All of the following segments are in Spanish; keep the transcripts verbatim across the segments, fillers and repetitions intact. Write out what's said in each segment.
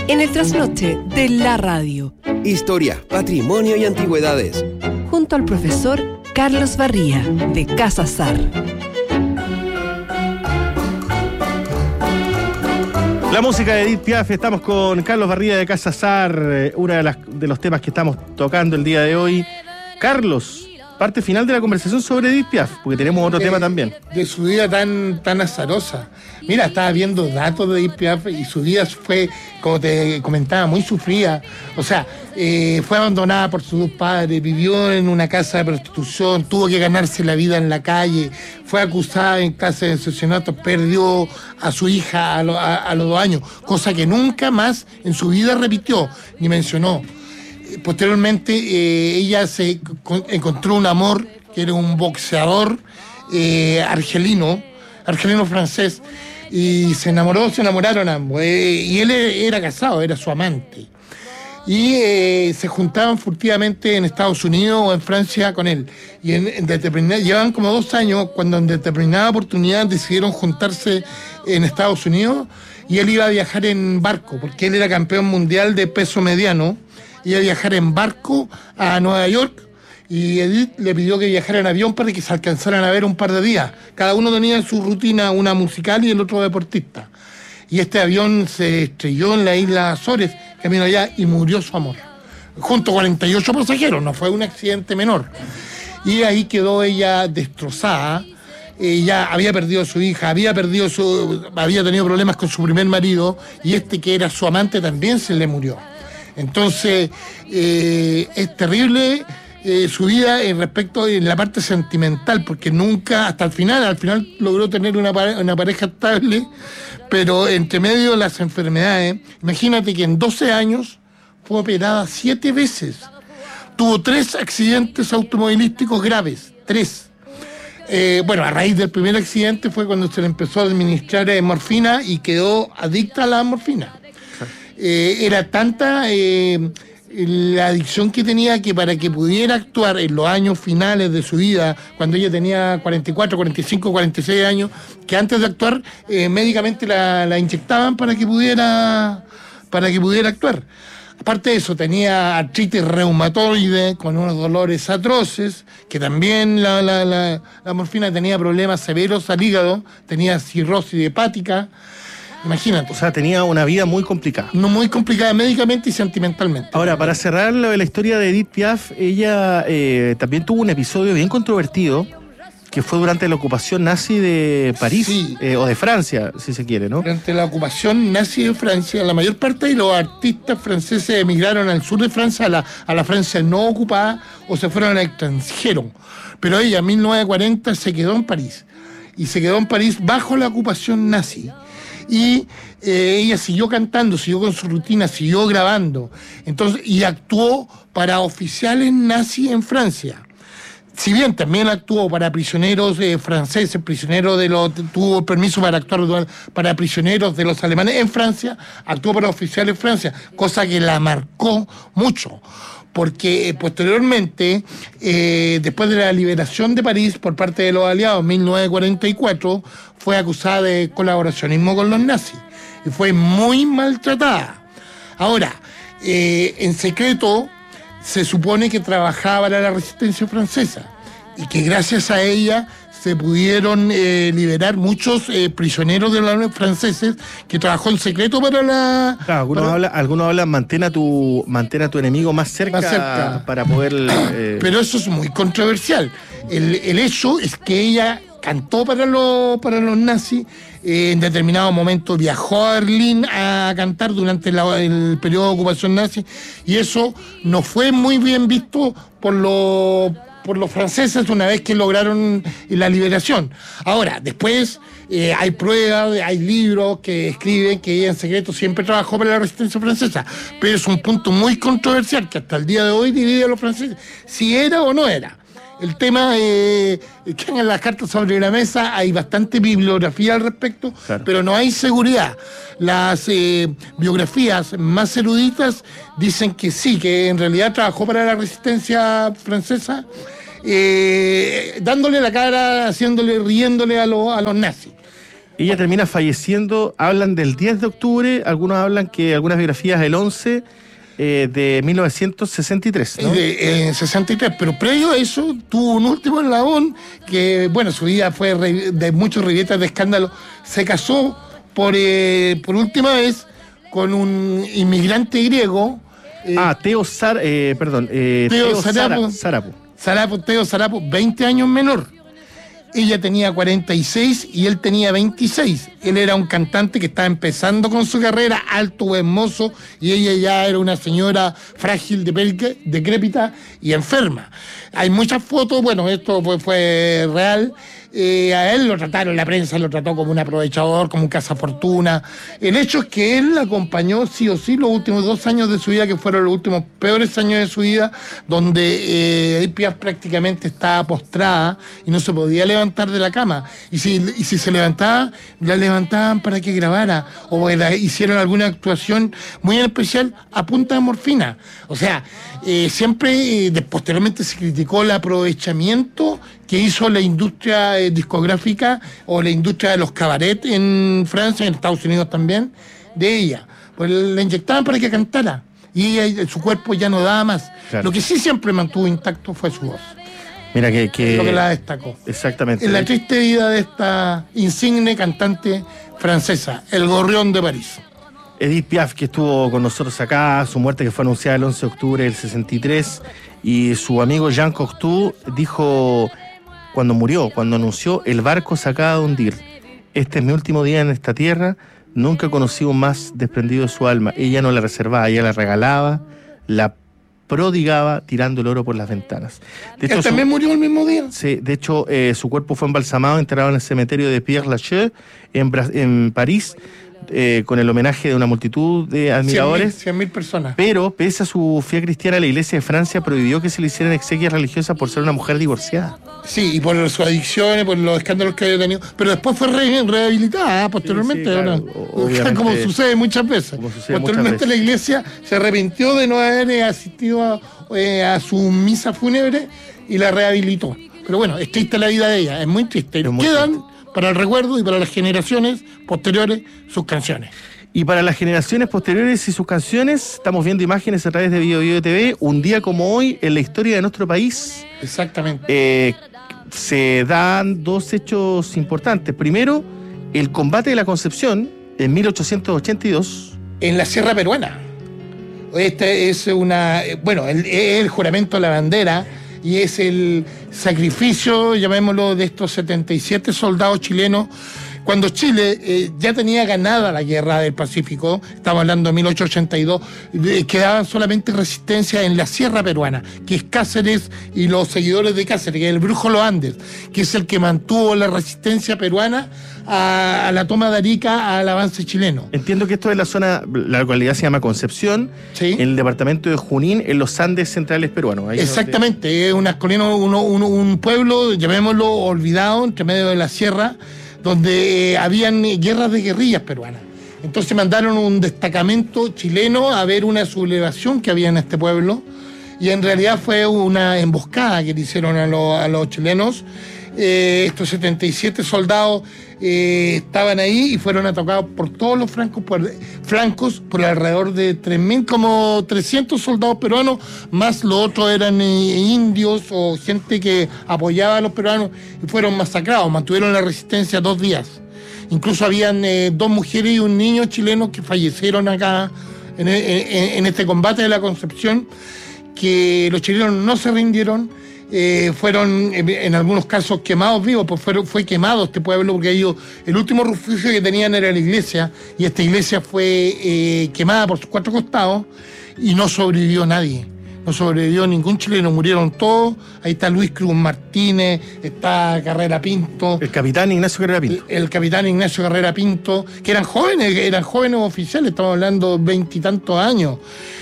En el trasnoche de la radio. Historia, patrimonio y antigüedades. Junto al profesor Carlos Barría, de Casa Sar. La música de Edith Piaf. Estamos con Carlos Barría de Casa Sar, uno de, las, de los temas que estamos tocando el día de hoy. Carlos, parte final de la conversación sobre Edith Piaf, porque tenemos otro de, tema también. De su vida tan, tan azarosa. Mira, estaba viendo datos de Edith Piaf y su vida fue, como te comentaba, muy sufrida. O sea, eh, fue abandonada por sus dos padres, vivió en una casa de prostitución, tuvo que ganarse la vida en la calle, fue acusada en clase de asesinato, perdió a su hija a, lo, a, a los dos años, cosa que nunca más en su vida repitió ni mencionó. Posteriormente, eh, ella se con, encontró un amor, que era un boxeador eh, argelino, argelino-francés, y se enamoró, se enamoraron ambos. Eh, y él era casado, era su amante. Y eh, se juntaban furtivamente en Estados Unidos o en Francia con él. Y en, en determinada, llevaban como dos años cuando en determinada oportunidad decidieron juntarse en Estados Unidos y él iba a viajar en barco, porque él era campeón mundial de peso mediano. Iba a viajar en barco a Nueva York y Edith le pidió que viajara en avión para que se alcanzaran a ver un par de días. Cada uno tenía en su rutina, una musical y el otro deportista. Y este avión se estrelló en la isla Azores, camino allá, y murió su amor. Junto a cuarenta y ocho pasajeros, no fue un accidente menor. Y ahí quedó ella destrozada. Ella había perdido a su hija, había perdido su, había tenido problemas con su primer marido, y este que era su amante también se le murió. Entonces, eh, es terrible eh, su vida en respecto en la parte sentimental, porque nunca, hasta el final, al final logró tener una, pare- una pareja estable, pero entre medio de las enfermedades, imagínate que en doce años fue operada siete veces. Tuvo tres accidentes automovilísticos graves, tres. Eh, bueno, a raíz del primer accidente fue cuando se le empezó a administrar eh, morfina y quedó adicta a la morfina. Eh, era tanta eh, la adicción que tenía que para que pudiera actuar en los años finales de su vida, cuando ella tenía cuarenta y cuatro, cuarenta y cinco, cuarenta y seis años, que antes de actuar eh, médicamente la, la inyectaban para que pudiera para que pudiera actuar. Aparte de eso, tenía artritis reumatoide con unos dolores atroces, que también la, la, la, la morfina tenía problemas severos al hígado, tenía cirrosis hepática. Imagínate. O sea, tenía una vida muy complicada. No, muy complicada médicamente y sentimentalmente. Ahora, para cerrar la, la historia de Edith Piaf, ella eh, también tuvo un episodio bien controvertido, que fue durante la ocupación nazi de París, sí. eh, o de Francia, si se quiere, ¿no? Durante la ocupación nazi de Francia, la mayor parte de los artistas franceses emigraron al sur de Francia, a la, a la Francia no ocupada, o se fueron al extranjero. Pero ella, en mil novecientos cuarenta, se quedó en París. Y se quedó en París bajo la ocupación nazi. Y eh, ella siguió cantando, siguió con su rutina, siguió grabando. Entonces, y actuó para oficiales nazis en Francia. Si bien también actuó para prisioneros eh, franceses, prisioneros de los, tuvo permiso para actuar para prisioneros de los alemanes en Francia, actuó para oficiales en Francia, cosa que la marcó mucho. Porque eh, posteriormente, eh, después de la liberación de París por parte de los aliados en mil novecientos cuarenta y cuatro, fue acusada de colaboracionismo con los nazis y fue muy maltratada. Ahora, eh, en secreto se supone que trabajaba para la resistencia francesa y que gracias a ella se pudieron eh, liberar muchos eh, prisioneros de los franceses, que trabajó en secreto para la... Claro, algunos para... hablan, algunos hablan mantén a tu, mantén a tu enemigo más cerca, más cerca. para poder... Eh... Pero eso es muy controversial. El, el hecho es que ella cantó para los, para los nazis, eh, en determinado momento viajó a Berlín a cantar durante la, el periodo de ocupación nazi, y eso no fue muy bien visto por los... por los franceses una vez que lograron la liberación. Ahora, después eh, hay pruebas, hay libros que escriben que ella en secreto siempre trabajó para la resistencia francesa, pero es un punto muy controversial que hasta el día de hoy divide a los franceses si era o no era. El tema eh, que en las cartas sobre la mesa hay bastante bibliografía al respecto, claro, pero no hay seguridad. Las eh, biografías más eruditas dicen que sí, que en realidad trabajó para la resistencia francesa, eh, dándole la cara, haciéndole, riéndole a, lo, a los nazis. Ella termina falleciendo, hablan del diez de octubre, algunos hablan que algunas biografías el once eh, de mil novecientos sesenta y tres, ¿no? De, eh, sesenta y tres, pero previo a eso tuvo un último eslabón que, bueno, su vida fue re, de muchos rivietas de escándalo. Se casó por, eh, por última vez con un inmigrante griego. Eh, ah, Teo Sar, eh, perdón, eh, Teo, Teo Sarapo, Sarapo. Sarapo, Teo Sarapo, veinte años menor. Ella tenía cuarenta y seis y él tenía veintiséis. Él era un cantante que estaba empezando con su carrera, alto, buen mozo, y ella ya era una señora frágil, de decrépita y enferma. Hay muchas fotos, bueno, esto fue, fue real. Eh, a él lo trataron, la prensa lo trató como un aprovechador, como un cazafortuna. El hecho es que él la acompañó sí o sí los últimos dos años de su vida, que fueron los últimos peores años de su vida, donde eh, Edith Piaf prácticamente estaba postrada y no se podía levantar de la cama. Y si, y si se levantaba, la levantaban para que grabara o la, hicieron alguna actuación muy especial a punta de morfina. O sea, eh, siempre, eh, posteriormente se criticó el aprovechamiento que hizo la industria eh, discográfica o la industria de los cabarets en Francia, en Estados Unidos también, de ella. Pues la inyectaban para que cantara y ella, su cuerpo ya no daba más. Claro. Lo que sí siempre mantuvo intacto fue su voz. Mira que... que... Es lo que la destacó. Exactamente. En la triste vida de esta insigne cantante francesa, el Gorrión de París. Edith Piaf, que estuvo con nosotros acá, su muerte que fue anunciada el once de octubre del sesenta y tres, y su amigo Jean Cocteau dijo... Cuando murió, cuando anunció, el barco se acaba de hundir. Este es mi último día en esta tierra. Nunca conocí un más desprendido de su alma. Ella no la reservaba, ella la regalaba, la prodigaba tirando el oro por las ventanas. De hecho, ¿él también su, murió el mismo día? Sí, de hecho, eh, su cuerpo fue embalsamado, enterrado en el cementerio de Père Lachaise, en, en París, Eh, con el homenaje de una multitud de admiradores. cien mil personas. Pero, pese a su fe cristiana, la Iglesia de Francia prohibió que se le hicieran exequias religiosas por ser una mujer divorciada. Sí, y por sus adicciones, por los escándalos que había tenido. Pero después fue re rehabilitada posteriormente. Sí, sí, claro, ¿no? Como sucede muchas veces. Sucede posteriormente muchas veces. La Iglesia se arrepintió de no haber asistido a, eh, a su misa fúnebre y la rehabilitó. Pero bueno, es triste la vida de ella, es muy triste. Es muy Quedan... triste. Para el recuerdo y para las generaciones posteriores sus canciones. Y para las generaciones posteriores y sus canciones, estamos viendo imágenes a través de Bio Bio T V. Un día como hoy, en la historia de nuestro país, exactamente, eh, se dan dos hechos importantes. Primero, el combate de la Concepción en mil ochocientos ochenta y dos. En la Sierra Peruana. Este es una, bueno, el, el juramento a la bandera. Y es el sacrificio, llamémoslo, de estos setenta y siete soldados chilenos, cuando Chile eh, ya tenía ganada la guerra del Pacífico, estamos hablando de mil ochocientos ochenta y dos, eh, quedaba solamente resistencia en la Sierra Peruana, que es Cáceres y los seguidores de Cáceres, que es el Brujo Los Andes, que es el que mantuvo la resistencia peruana a, a la toma de Arica, al avance chileno. Entiendo que esto es la zona, la localidad se llama Concepción, ¿sí? En el departamento de Junín, en los Andes centrales peruanos. Ahí exactamente, donde... es una colina, uno, uno, un pueblo, llamémoslo, olvidado, entre medio de la sierra, donde eh, habían guerras de guerrillas peruanas. Entonces mandaron un destacamento chileno a ver una sublevación que había en este pueblo, y en realidad fue una emboscada que le hicieron a, lo, a los chilenos. Eh, estos setenta y siete soldados eh, estaban ahí y fueron atacados por todos los francos por, flancos por alrededor de tres mil, como trescientos soldados peruanos, más los otros eran eh, indios o gente que apoyaba a los peruanos, y fueron masacrados. Mantuvieron la resistencia dos días. Incluso habían eh, dos mujeres y un niño chileno que fallecieron acá en, en, en este combate de la Concepción, que los chilenos no se rindieron. Eh, fueron en, en algunos casos quemados vivos, pues fue, fue quemado este pueblo, porque ellos, el último refugio que tenían era la iglesia, y esta iglesia fue eh, quemada por sus cuatro costados y no sobrevivió nadie, no sobrevivió ningún chileno, murieron todos. Ahí está Luis Cruz Martínez, está Carrera Pinto, el capitán Ignacio Carrera Pinto, el, el capitán Ignacio Carrera Pinto, que eran jóvenes, eran jóvenes oficiales, estamos hablando veintitantos años,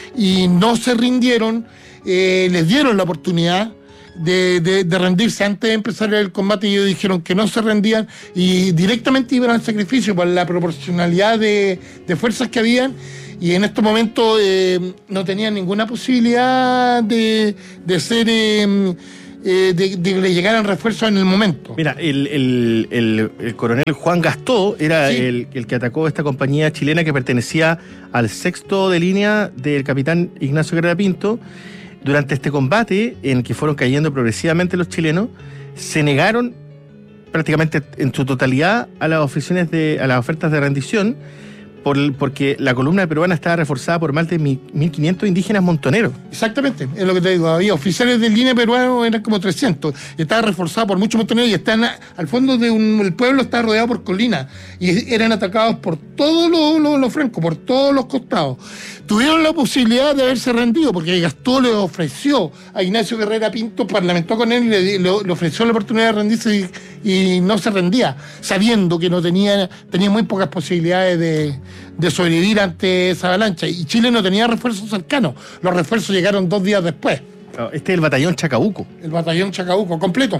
y no se rindieron. Eh, les dieron la oportunidad De, de, de rendirse antes de empezar el combate, y ellos dijeron que no se rendían y directamente iban al sacrificio por la proporcionalidad de, de fuerzas que habían, y en estos momentos eh, no tenían ninguna posibilidad de, de ser eh, eh, de, de que le llegaran refuerzos en el momento. Mira, el, el, el, el coronel Juan Gastó era sí. el, el que atacó esta compañía chilena que pertenecía al sexto de línea del capitán Ignacio Guerrera Pinto. Durante este combate, en que fueron cayendo progresivamente los chilenos, se negaron prácticamente en su totalidad a las oficinas de, a las ofertas de rendición, por, porque la columna peruana estaba reforzada por más de mil quinientos indígenas montoneros. Exactamente, es lo que te digo. Había oficiales de línea peruanos, eran como trescientos, y estaba reforzada por muchos montoneros, y están a, al fondo de un, el pueblo está rodeado por colinas, y eran atacados por todos los, los, los francos, por todos los costados. Tuvieron la posibilidad de haberse rendido, porque Gastó le ofreció a Ignacio Guerrera Pinto, parlamentó con él y le, le, le ofreció la oportunidad de rendirse y, y no se rendía, sabiendo que no tenía, tenía muy pocas posibilidades de, de sobrevivir ante esa avalancha. Y Chile no tenía refuerzos cercanos, los refuerzos llegaron dos días después. Este es el batallón Chacabuco. El batallón Chacabuco, completo.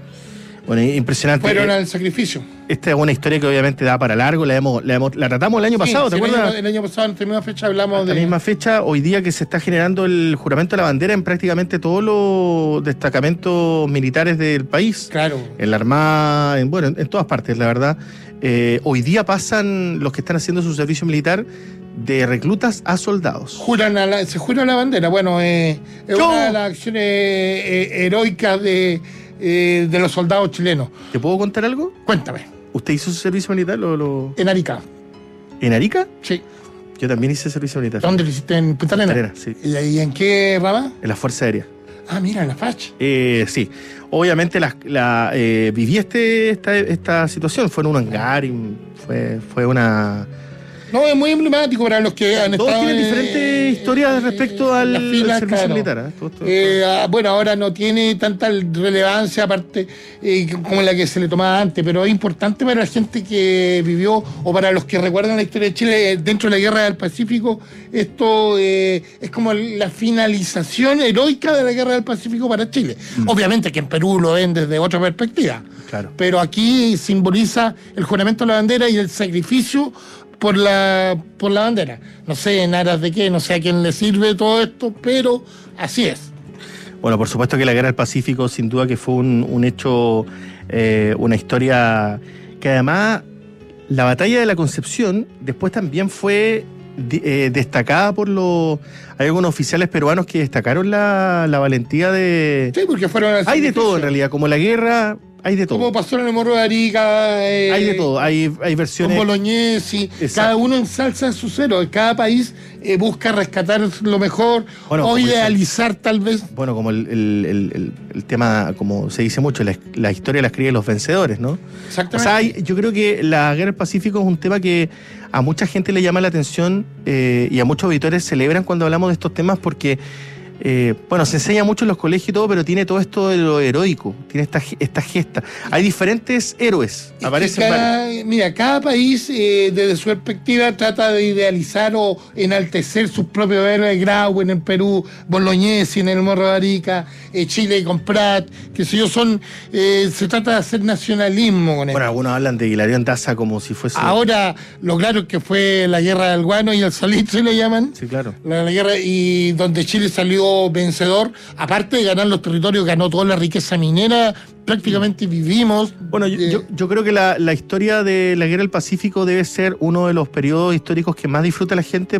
Bueno, impresionante. Fueron al sacrificio. Esta es una historia que obviamente da para largo, la, hemos, la, hemos, la tratamos el año sí, pasado, ¿te sí, acuerdas? El año, el año pasado, en la misma fecha, hablamos de... En la misma fecha, hoy día que se está generando el juramento de la bandera en prácticamente todos los destacamentos militares del país. Claro. En la Armada, en, bueno, en, en todas partes, la verdad. Eh, hoy día pasan los que están haciendo su servicio militar de reclutas a soldados. Juran a la, se jura la bandera. Bueno, eh, es Yo... una de las acciones eh, heroicas de... Eh, de los soldados chilenos. ¿Te puedo contar algo? Cuéntame. ¿Usted hizo su servicio militar? Lo, lo... En Arica. ¿En Arica? Sí. Yo también hice servicio militar. ¿Dónde lo hiciste? ¿En Punta Arenas? Punta Arenas, sí. ¿Y, ¿Y en qué rama? En la Fuerza Aérea. Ah, mira, en la F A C. Eh, sí. Obviamente la, la, eh, viví este, esta, esta situación. Fue en un hangar y fue, fue una... No, es muy emblemático para los que han Todos estado... tienen en, diferentes eh, historias respecto al, al fila, servicio claro. militar. ¿eh? Todo, todo, todo. Eh, ah, bueno, ahora no tiene tanta relevancia aparte eh, como la que se le tomaba antes, pero es importante para la gente que vivió o para los que recuerdan la historia de Chile eh, dentro de la Guerra del Pacífico. Esto eh, es como la finalización heroica de la Guerra del Pacífico para Chile. Mm. Obviamente que en Perú lo ven desde otra perspectiva, claro. Pero aquí simboliza el juramento de la bandera y el sacrificio por la por la bandera. No sé en aras de qué, no sé a quién le sirve todo esto, pero así es. Bueno, por supuesto que la Guerra del Pacífico sin duda que fue un, un hecho, eh, una historia que además la batalla de la Concepción después también fue eh, destacada por los... Hay algunos oficiales peruanos que destacaron la, la valentía de... Sí, porque fueron... Hay de todo en realidad, como la guerra... Hay de todo. Como pasó en el Morro de Arica. Eh, hay de todo. Hay, hay versiones. Con Bolognesi. Cada uno ensalza su cero. Cada país eh, busca rescatar lo mejor bueno, o idealizar el, tal vez. Bueno, como el, el, el, el tema, como se dice mucho, la, la historia la escriben los vencedores, ¿no? Exactamente. O sea, hay, yo creo que la Guerra del Pacífico es un tema que a mucha gente le llama la atención eh, y a muchos auditores celebran cuando hablamos de estos temas porque... Eh, bueno, se enseña mucho en los colegios y todo, pero tiene todo esto de lo heroico, tiene esta, esta gesta. Hay diferentes héroes. Es aparecen cada, mira, cada país eh, desde su perspectiva trata de idealizar o enaltecer sus propios héroes. Grau en el Perú, Bolognesi en el Morro de Arica, eh, Chile con Prat, que sé yo, son eh, se trata de hacer nacionalismo con bueno, esto. Algunos hablan de Hilarión Daza como si fuese... Ahora, lo claro es que fue la guerra del guano y el salitre le llaman. Sí, claro. La, la guerra, y donde Chile salió vencedor, aparte de ganar los territorios, ganó toda la riqueza minera, prácticamente vivimos. Bueno, yo, eh, yo, yo creo que la, la historia de la Guerra del Pacífico debe ser uno de los periodos históricos que más disfruta la gente,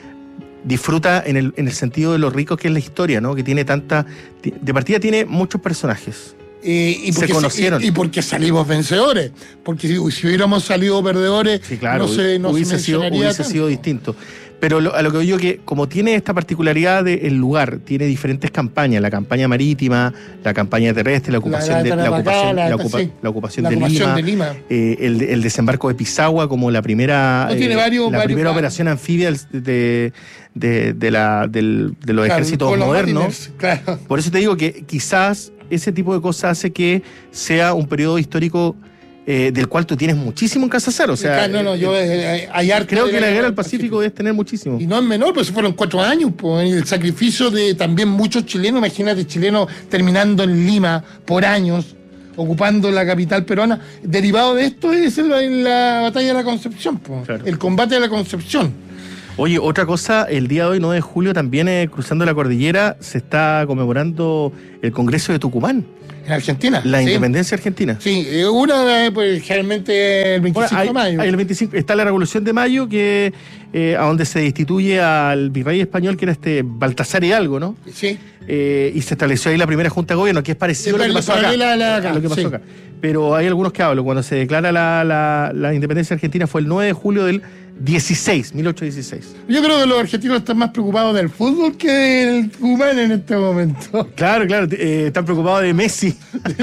disfruta en el, en el sentido de lo rico que es la historia, ¿no? Que tiene tanta... De partida tiene muchos personajes. Eh, y se conocieron. Y, y porque salimos vencedores. Porque si, si hubiéramos salido perdedores, sí, claro, no se, no hubiese, se sido, hubiese sido distinto. Pero lo, a lo que digo que, como tiene esta particularidad del lugar, tiene diferentes campañas, la campaña marítima, la campaña terrestre, la ocupación de, la ocupación, la ocupa, sí, la ocupación la de, ocupación Lima, de Lima. Eh, el, el desembarco de Pisagua como la primera, no, tiene eh, varios, la varios primera varios. operación anfibia de, de, de, la, del, de los claro, ejércitos modernos. Mariners, claro. Por eso te digo que quizás ese tipo de cosas hace que sea un periodo histórico Eh, del cual tú tienes muchísimo en Casa Azar, o sea... No, no, yo... Eh, hay creo que la Guerra del Pacífico debes tener muchísimo. Y no es menor, pues fueron cuatro años, pues, el sacrificio de también muchos chilenos, imagínate, chilenos terminando en Lima por años, ocupando la capital peruana. Derivado de esto es la, la batalla de la Concepción, pues, claro. El combate de la Concepción. Oye, otra cosa, el día de hoy, nueve de julio, también eh, cruzando la cordillera, se está conmemorando el Congreso de Tucumán. En Argentina. La sí. independencia argentina. Sí, una pues, generalmente el veinticinco Bueno, hay, de mayo. hay el veinticinco, está la Revolución de Mayo, que eh, a donde se destituye al virrey español, que era este Baltasar Hidalgo, ¿no? Sí. Eh, y se estableció ahí la primera junta de gobierno, que es parecido Sí, a lo que pasó acá. paralela a la de acá, a lo que pasó sí. acá. Pero hay algunos que hablan. Cuando se declara la, la, la independencia argentina fue el nueve de julio del dieciséis, mil ochocientos dieciséis. Yo creo que los argentinos están más preocupados del fútbol que del Tucumán en este momento. Claro, claro, eh, están preocupados de Messi.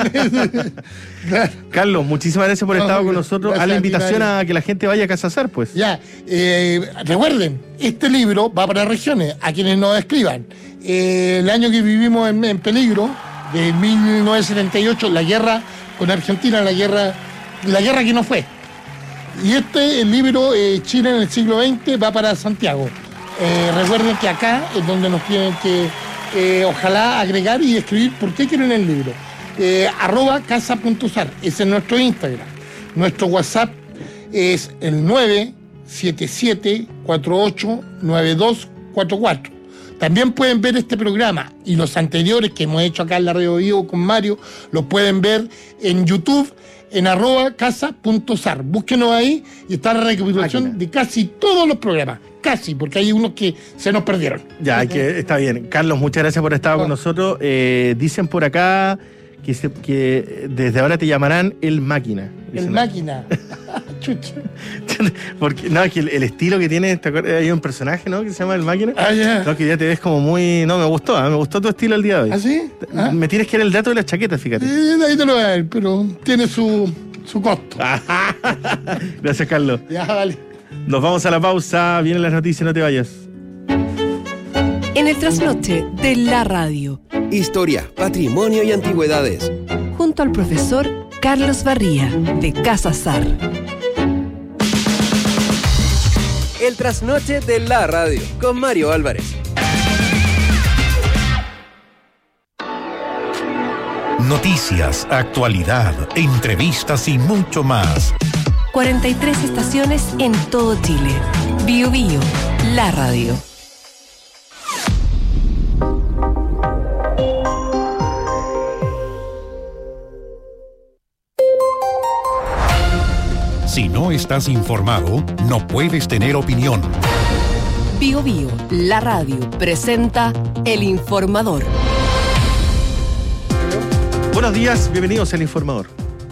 Claro. Carlos, muchísimas gracias por No, estar con gracias nosotros. A a la ti, invitación Mario. a que la gente vaya a Casasar, pues. Ya, eh, recuerden, este libro va para regiones, a quienes nos escriban. Eh, el año que vivimos en, en peligro, de mil novecientos setenta y ocho, la guerra con Argentina, la guerra, la guerra que no fue. Y este, el libro eh, Chile en el siglo veinte, va para Santiago. Eh, recuerden que acá es donde nos tienen que, eh, ojalá, agregar y escribir por qué quieren el libro. Eh, arroba casa.sar, ese es nuestro Instagram. Nuestro WhatsApp es el nueve siete siete cuatro ocho nueve dos cuatro cuatro. También pueden ver este programa y los anteriores que hemos hecho acá en la Radio Vivo con Mario, los pueden ver en YouTube, en arroba casa.sar. Búsquenos ahí y está la recapitulación Máquina. de casi todos los programas. Casi, porque hay unos que se nos perdieron. Ya, hay que, está bien. Carlos, muchas gracias por estar con nosotros. Eh, dicen por acá que, se- que desde ahora te llamarán el máquina. El Dicen- máquina. Chucha. Porque, no, es que el, el estilo que tiene, ¿te acuerdas? Hay un personaje, ¿no? Que se llama el máquina. Ah, ya. No, que ya te ves como muy. No, me gustó, ¿eh? Me gustó tu estilo el día de hoy. ¿Ah, sí? Ah. Me tienes que dar el dato de las chaquetas, fíjate. Eh, ahí te lo voy a dar, pero tiene su, su costo. Gracias, Carlos. Ya, vale. Nos vamos a la pausa. Vienen las noticias, no te vayas. En el trasnoche de la radio, Historia, patrimonio y antigüedades. junto al profesor Carlos Barría de Casasar. El trasnoche de la radio con Mario Álvarez. Noticias, actualidad, entrevistas y mucho más. cuarenta y tres estaciones en todo Chile. Bio Bio, la radio. Si no estás informado, no puedes tener opinión. Bio Bio, la radio, presenta El Informador. Buenos días, bienvenidos al Informador.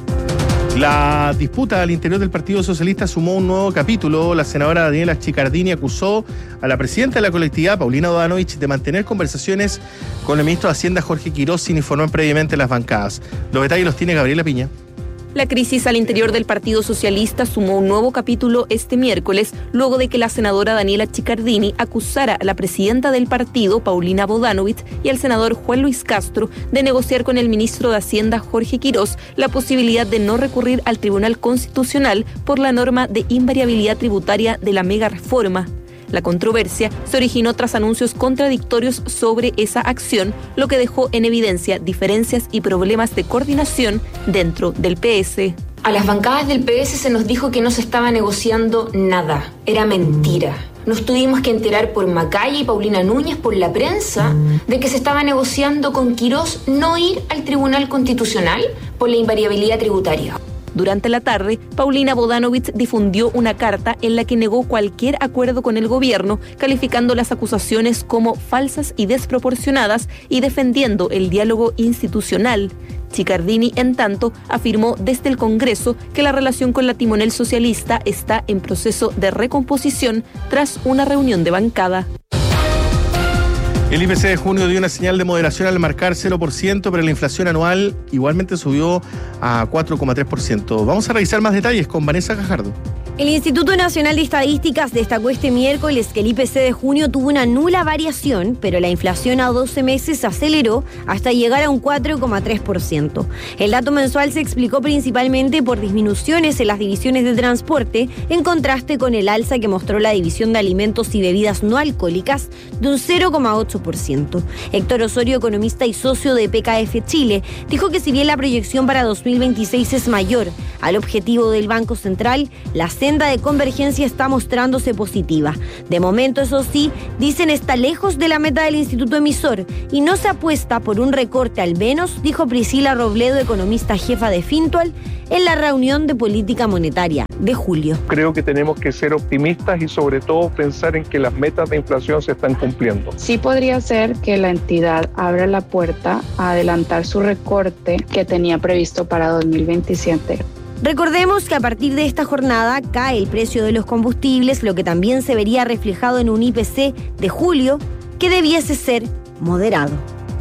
La disputa al interior del Partido Socialista sumó un nuevo capítulo. La senadora Daniela Chicardini acusó a la presidenta de la colectividad, Paulina Bodanovich, de mantener conversaciones con el ministro de Hacienda, Jorge Quirós, sin informar previamente las bancadas. Los detalles los tiene Gabriela Piña. La crisis al interior del Partido Socialista sumó un nuevo capítulo este miércoles, luego de que la senadora Daniela Chicardini acusara a la presidenta del partido, Paulina Bodanovich, y al senador Juan Luis Castro de negociar con el ministro de Hacienda, Jorge Quirós, la posibilidad de no recurrir al Tribunal Constitucional por la norma de invariabilidad tributaria de la mega reforma. La controversia se originó tras anuncios contradictorios sobre esa acción, lo que dejó en evidencia diferencias y problemas de coordinación dentro del P S. A las bancadas del P S se nos dijo que no se estaba negociando nada. Era mentira. Nos tuvimos que enterar por Macaya y Paulina Núñez, por la prensa, de que se estaba negociando con Quirós no ir al Tribunal Constitucional por la invariabilidad tributaria. Durante la tarde, Paulina Bodanovich difundió una carta en la que negó cualquier acuerdo con el gobierno, calificando las acusaciones como falsas y desproporcionadas y defendiendo el diálogo institucional. Chicardini, en tanto, afirmó desde el Congreso que la relación con la timonel socialista está en proceso de recomposición tras una reunión de bancada. El I P C de junio dio una señal de moderación al marcar cero por ciento, pero la inflación anual igualmente subió a cuatro coma tres por ciento. Vamos a revisar más detalles con Vanessa Gajardo. El Instituto Nacional de Estadísticas destacó este miércoles que el I P C de junio tuvo una nula variación, pero la inflación a doce meses aceleró hasta llegar a un cuatro coma tres por ciento. El dato mensual se explicó principalmente por disminuciones en las divisiones de transporte, en contraste con el alza que mostró la división de alimentos y bebidas no alcohólicas de un cero coma ocho por ciento. Héctor Osorio, economista y socio de P K F Chile, dijo que si bien la proyección para dos mil veintiséis es mayor al objetivo del Banco Central, la senda de convergencia está mostrándose positiva. De momento, eso sí, dicen está lejos de la meta del instituto emisor y no se apuesta por un recorte al menos, dijo Priscila Robledo, economista jefa de Fintual, en la reunión de política monetaria de julio. Creo que tenemos que ser optimistas y sobre todo pensar en que las metas de inflación se están cumpliendo. Sí podría ser que la entidad abra la puerta a adelantar su recorte que tenía previsto para dos mil veintisiete. Recordemos que a partir de esta jornada cae el precio de los combustibles, lo que también se vería reflejado en un I P C de julio que debiese ser moderado.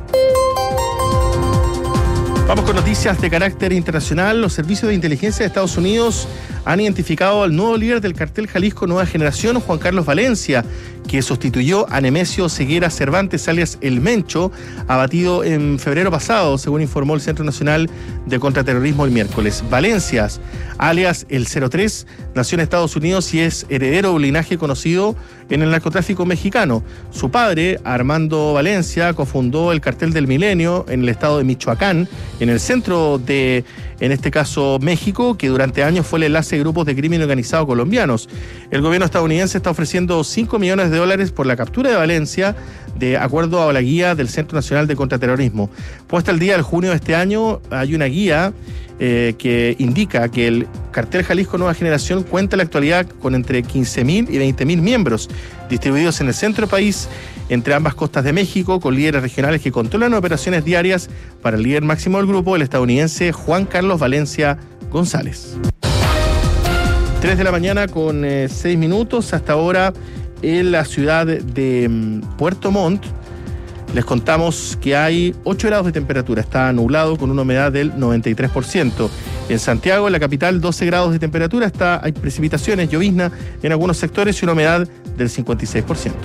Vamos con noticias de carácter internacional. Los servicios de inteligencia de Estados Unidos han identificado al nuevo líder del cartel Jalisco Nueva Generación, Juan Carlos Valencia, que sustituyó a Nemesio Ceguera Cervantes, alias El Mencho, abatido en febrero pasado, según informó el Centro Nacional de Contraterrorismo el miércoles. Valencia, alias El cero tres, nació en Estados Unidos y es heredero de un linaje conocido en el narcotráfico mexicano. Su padre, Armando Valencia, cofundó el Cartel del Milenio en el estado de Michoacán, en el centro de, en este caso, México, que durante años fue el enlace de grupos de crimen organizado colombianos. El gobierno estadounidense está ofreciendo cinco millones de dólares por la captura de Valencia, de acuerdo a la guía del Centro Nacional de Contraterrorismo. Puesta al día el junio de este año, hay una guía eh, que indica que el cartel Jalisco Nueva Generación cuenta en la actualidad con entre quince mil y veinte mil miembros, distribuidos en el centro del país, entre ambas costas de México, con líderes regionales que controlan operaciones diarias para el líder máximo del grupo, el estadounidense Juan Carlos Valencia González. tres de la mañana con eh, seis minutos. Hasta ahora en la ciudad de um, Puerto Montt les contamos que hay ocho grados de temperatura. Está nublado con una humedad del noventa y tres por ciento. En Santiago, en la capital, doce grados de temperatura. Está, hay precipitaciones, llovizna en algunos sectores y una humedad del cincuenta y seis por ciento.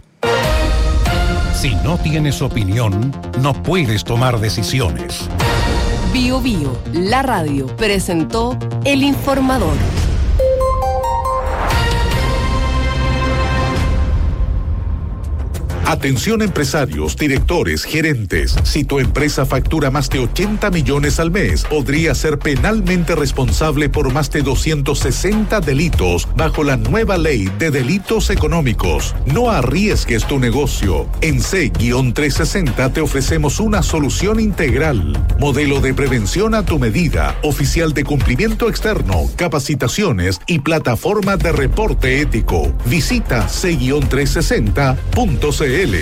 Si no tienes opinión, no puedes tomar decisiones. Bio Bio, la radio, presentó El Informador. Atención empresarios, directores, gerentes. Si tu empresa factura más de ochenta millones al mes, podría ser penalmente responsable por más de doscientos sesenta delitos bajo la nueva ley de delitos económicos. No arriesgues tu negocio. En C trescientos sesenta te ofrecemos una solución integral. Modelo de prevención a tu medida, oficial de cumplimiento externo, capacitaciones y plataforma de reporte ético. Visita C trescientos sesenta punto c l.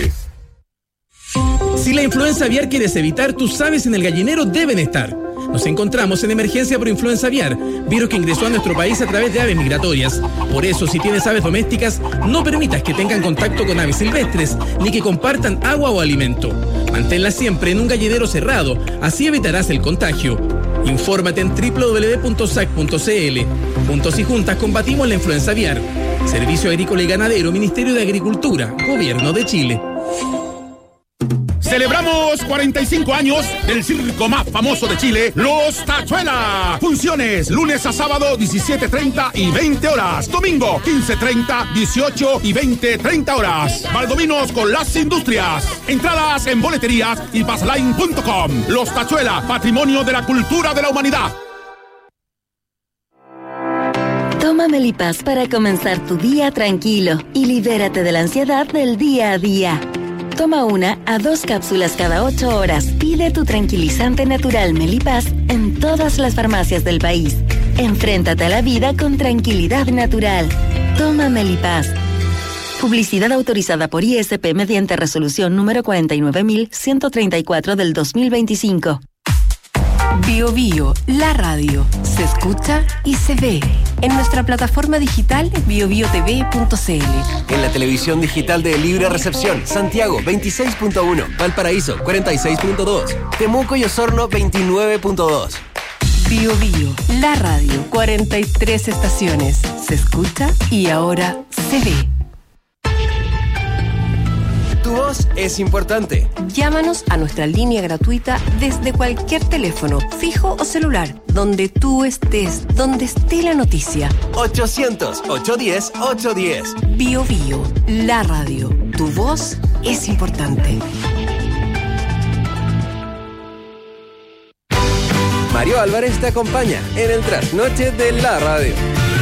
Si la influenza aviar quieres evitar, tus aves en el gallinero deben estar. Nos encontramos en emergencia por influenza aviar, virus que ingresó a nuestro país a través de aves migratorias. Por eso, si tienes aves domésticas, no permitas que tengan contacto con aves silvestres, ni que compartan agua o alimento. Manténlas siempre en un gallinero cerrado, así evitarás el contagio. Infórmate en doble u doble u doble u punto s a c punto c l. Juntos y juntas combatimos la influenza aviar. Servicio Agrícola y Ganadero, Ministerio de Agricultura, Gobierno de Chile. Celebramos cuarenta y cinco años del circo más famoso de Chile, Los Tachuelas. Funciones lunes a sábado diecisiete treinta y veinte horas. Domingo quince treinta, dieciocho y veinte treinta horas. Valdominos con las industrias. Entradas en boleterías y pasaline punto com. Los Tachuelas, patrimonio de la cultura de la humanidad. Toma Melipaz para comenzar tu día tranquilo y libérate de la ansiedad del día a día. Toma una a dos cápsulas cada ocho horas. Pide tu tranquilizante natural Melipaz en todas las farmacias del país. Enfréntate a la vida con tranquilidad natural. Toma Melipaz. Publicidad autorizada por I S P mediante resolución número cuarenta y nueve mil ciento treinta y cuatro del dos mil veinticinco. Bio Bio, la radio, se escucha y se ve en nuestra plataforma digital bio bio t v punto c l. En la televisión digital de Libre Recepción, Santiago veintiséis punto uno, Valparaíso cuarenta y seis punto dos, Temuco y Osorno veintinueve punto dos. Bio Bio, la radio, cuarenta y tres estaciones, se escucha y ahora se ve. Tu voz es importante. Llámanos a nuestra línea gratuita desde cualquier teléfono, fijo o celular, donde tú estés, donde esté la noticia. ochocientos, ochocientos diez, ochocientos diez. Bio Bio, la radio. Tu voz es importante. Mario Álvarez te acompaña en el trasnoche de la radio.